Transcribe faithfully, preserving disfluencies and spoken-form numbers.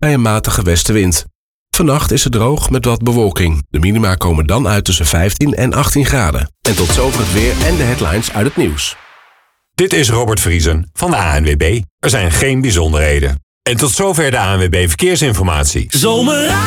bij een matige westenwind. Vannacht is het droog met wat bewolking. De minima komen dan uit tussen vijftien en achttien graden. En tot zover het weer en de headlines uit het nieuws. Dit is Robert Vriesen van de A N W B. Er zijn geen bijzonderheden. En tot zover de A N W B Verkeersinformatie. Zomer